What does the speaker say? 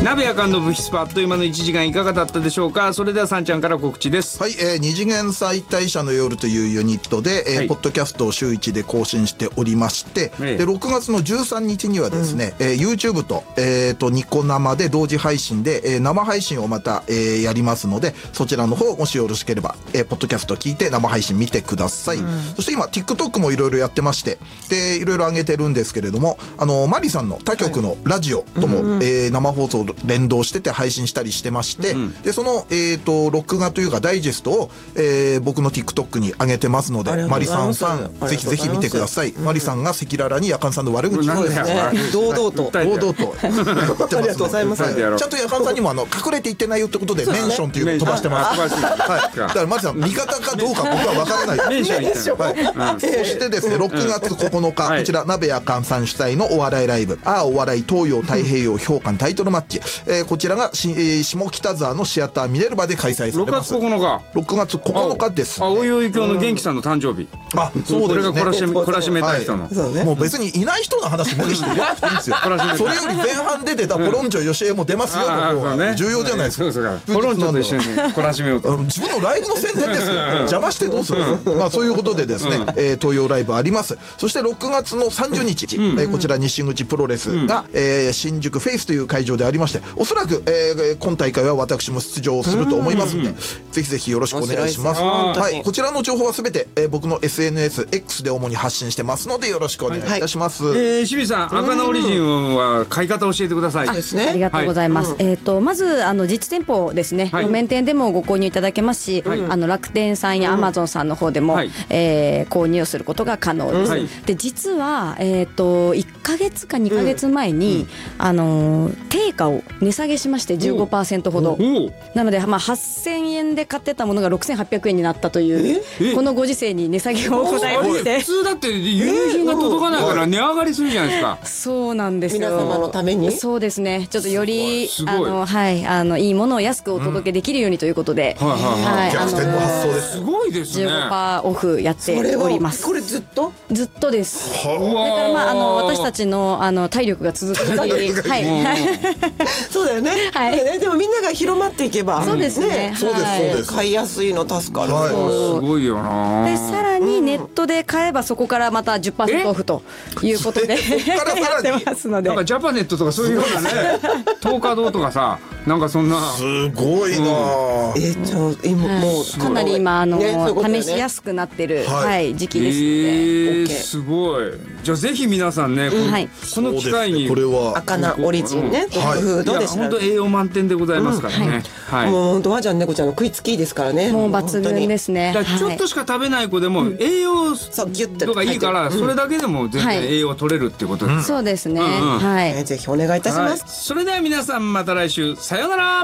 鍋やかんの物質パあっという間の1時間いかがだったでしょうか。それではさんちゃんから告知です。 はい、二次元再退社の夜というユニットで、ポッドキャストを週1で更新しておりまして、で6月の13日にはですね、YouTube と、ニコ生で同時配信で、生配信をまた、やりますので、そちらの方もしよろしければ、ポッドキャスト聞いて生配信見てください。そして今 TikTok もいろいろやってまして、でいろいろ上げてるんですけれども、マリさんの他局のラジオとも、生放送連動してて配信したりしてまして、でその、録画というかダイジェストを、僕の TikTok に上げてますので、マリさんぜひぜひ見てください。マリさんが赤裸々にやかんさんの悪口をですね、 堂々と言ってありがとうございます。 ちゃんとやかんさんにも隠れて言ってないよってことでメンションっていうのを飛ばしてます。だからマリさん味方かどうか僕は分からない。 メンション言ってそしてですね、6月9日こちら鍋やかんさん主催のお笑いライブお笑い東洋太平洋評価タイトルマッチ、こちらが下北沢のシアターミネルバで開催されます。6月9日です。 おいおい今日の元気さんの誕生日。 そうですね。 これが懲らしめた人の、 もう別にいない人の話無理して言わなくていいんですよ。それより前半で出たポロンチョヨシエも出ますよと重要じゃないですか。 ポロンチョと一緒に懲らしめようと。 自分のライブの宣伝ですよ。邪魔してどうする。そういうことでですね、東洋ライブあります。そして6月の30日、こちら西口プロレスが新宿フェイスという会場でありまして、おそらく今大会は私も出場すると思いますので、ぜひぜひよろしくお願いします。こちらの情報はすべて僕の SNS X で主に発信してますのでよろしくお願いいたします。 清水さん、赤菜オリジンは買い方教えてください。 ありがとうございます。まず実店舗ですね、路面店でもご購入いただけますし、楽天さんやアマゾンさんの方でも購入することが可能です。で実は1ヶ月か2ヶ月前に定価を値下げしまして 15% ほどなので、8000円で買ってたものが6800円になったというこのご時世に値下げを行いまして、 普通だって輸入品が届かないから値上がりするじゃないですか。 そうなんですよ。 皆様のためにそうですね、ちょっとよりいいものを安くお届けできるようにということで、 逆転の発想です。 すごいですね。 15% オフやっております。 これずっとです。だから私たちの体力が続く限り、 そうだよね。でもみんなが広まっていけば、 そうですね。 買いやすいの助かる。 すごいよな。 でさらにネットで買えばそこからまた 10% オフということでやってますので、 なんかジャパネットとかそういうようなね、東華堂とかさ、なんかそんなすごいな。 今もうかなり今試しやすくなってる時期ですので、 すごい。じゃあぜひ皆さんね、この機会に赤菜オリジンね、ドッグフードで本当栄養満点でございますからね。 もう本当ワンちゃん猫ちゃんの食いつきいいですからね。 もう抜群ですね。 ちょっとしか食べない子でも栄養とかいいから、それだけでも全然栄養取れるってことです。 そうですね。 ぜひお願いいたします。 それでは皆さんまた来週、さようなら。